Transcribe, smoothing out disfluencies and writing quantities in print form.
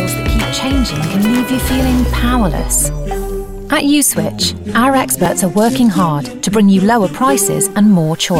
lifestyles that keep changing can leave you feeling powerless. At USwitch, our experts are working hard to bring you lower prices and more choice.